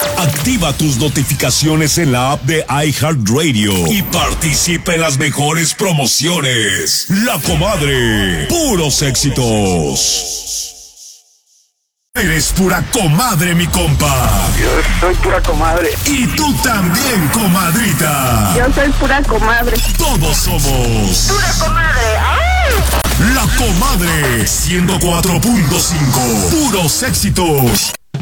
Activa tus notificaciones en la app de iHeartRadio y participa en las mejores promociones. La Comadre, puros éxitos. Eres pura comadre, mi compa. Yo soy pura comadre. Y tú también, comadrita. Yo soy pura comadre. Todos somos Pura comadre. ¡Ay! La Comadre 104.5. Puros éxitos.